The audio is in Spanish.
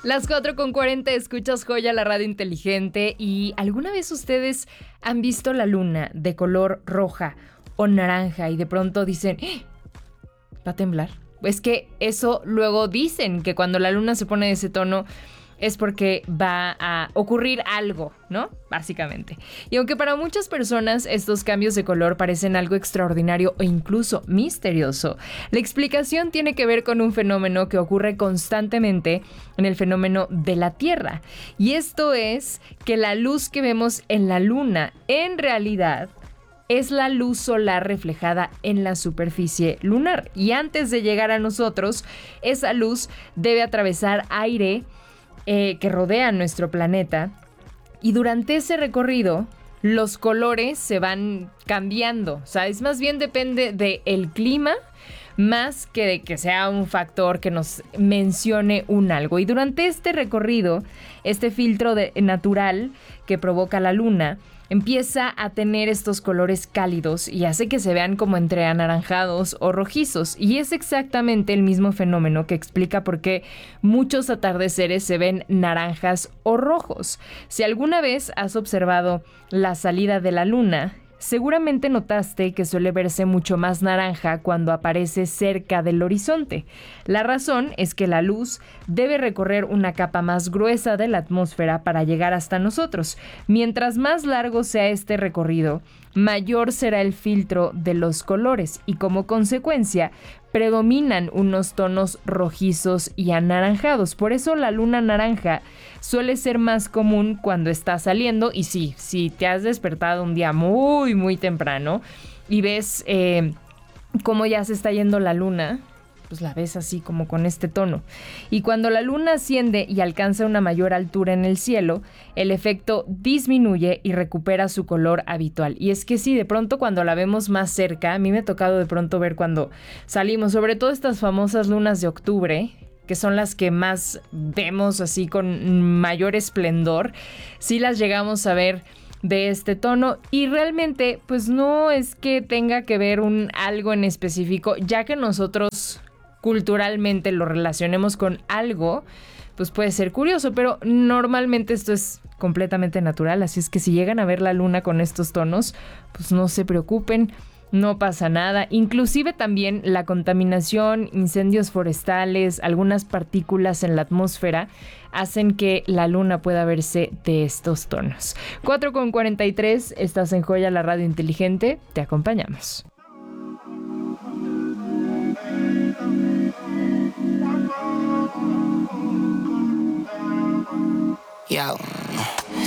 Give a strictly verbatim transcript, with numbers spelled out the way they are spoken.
Las cuatro con cuarenta, escuchas Joya, la radio inteligente. ¿Y alguna vez ustedes han visto la luna de color roja o naranja y de pronto dicen, ¡eh! ¿Va a temblar? Es que eso luego dicen, que cuando la luna se pone de ese tono es porque va a ocurrir algo, ¿no? Básicamente. Y aunque para muchas personas estos cambios de color parecen algo extraordinario o incluso misterioso, la explicación tiene que ver con un fenómeno que ocurre constantemente en el fenómeno de la Tierra. Y esto es que la luz que vemos en la luna, en realidad, es la luz solar reflejada en la superficie lunar. Y antes de llegar a nosotros, esa luz debe atravesar aire Eh, que rodean nuestro planeta, y durante ese recorrido los colores se van cambiando. O sea, es más bien depende del clima más que de que sea un factor que nos mencione un algo. Y durante este recorrido, este filtro de, natural que provoca la luna empieza a tener estos colores cálidos y hace que se vean como entre anaranjados o rojizos. Y es exactamente el mismo fenómeno que explica por qué muchos atardeceres se ven naranjas o rojos. Si alguna vez has observado la salida de la luna, seguramente notaste que suele verse mucho más naranja cuando aparece cerca del horizonte. La razón es que la luz debe recorrer una capa más gruesa de la atmósfera para llegar hasta nosotros. Mientras más largo sea este recorrido, mayor será el filtro de los colores y, como consecuencia, predominan unos tonos rojizos y anaranjados. Por eso la luna naranja suele ser más común cuando está saliendo. Y sí, si te has despertado un día muy, muy temprano y ves eh, cómo ya se está yendo la luna, pues la ves así como con este tono. Y cuando la luna asciende y alcanza una mayor altura en el cielo, el efecto disminuye y recupera su color habitual. Y es que sí, de pronto cuando la vemos más cerca, a mí me ha tocado de pronto ver cuando salimos, sobre todo estas famosas lunas de octubre, que son las que más vemos así con mayor esplendor, sí las llegamos a ver de este tono, y realmente pues no es que tenga que ver un algo en específico, ya que nosotros culturalmente lo relacionemos con algo, pues puede ser curioso, pero normalmente esto es completamente natural. Así es que si llegan a ver la luna con estos tonos, pues no se preocupen, no pasa nada. Inclusive también la contaminación, incendios forestales, algunas partículas en la atmósfera hacen que la luna pueda verse de estos tonos. cuatro con cuarenta y tres, estás en Joya, la radio inteligente, te acompañamos. Yo.